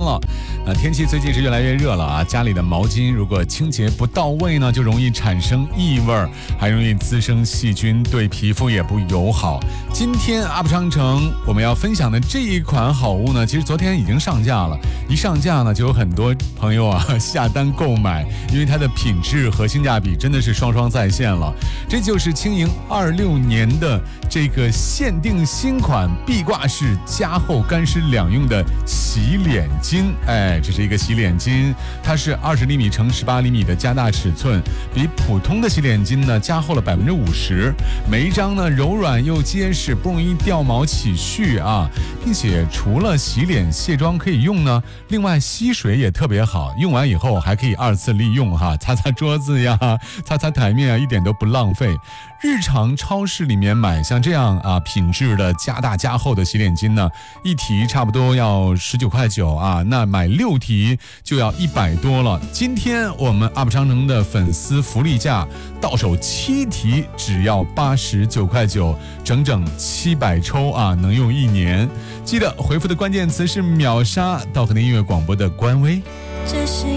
了。天气最近是越来越热了啊，家里的毛巾如果清洁不到位呢，就容易产生异味，还容易滋生细菌，对皮肤也不友好。今天 UP 商城我们要分享的这一款好物呢，其实昨天已经上架了，一上架呢就有很多朋友下单购买，因为它的品质和性价比真的是双双在线了。这就是轻盈26年的这个限定新款壁挂式加厚干湿两用的洗脸巾。这是一个洗脸巾，它是20厘米乘18厘米的加大尺寸，比普通的洗脸巾呢加厚了50%，每一张呢柔软又结实，不容易掉毛起絮啊，并且除了洗脸卸妆可以用呢，另外吸水也特别好，用完以后还可以2次利用擦擦桌子呀，擦擦台面啊，一点都不浪费。日常超市里面买像这样品质的加大加厚的洗脸巾呢，一提差不多要19.9块那买6提就要100多了。今天我们 UP 商城的粉丝福利价，到手7提只要89.9块，整整700抽能用1年。记得回复的关键词是秒杀到可能音乐广播的官微。 这是